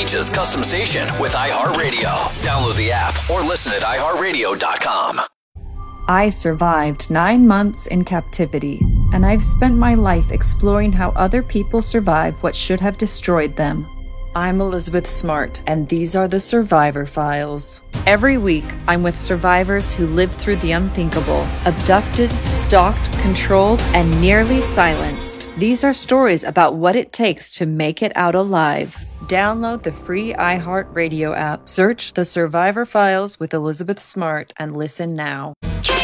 Nature's custom station with iHeartRadio. Download the app or listen at iHeartRadio.com. I survived 9 months in captivity, and I've spent my life exploring how other people survive what should have destroyed them. I'm Elizabeth Smart, and these are the Survivor Files. Every week, I'm with survivors who lived through the unthinkable, abducted, stalked, controlled, and nearly silenced. These are stories about what it takes to make it out alive. Download the free iHeartRadio app, search The Survivor Files with Elizabeth Smart, and listen now.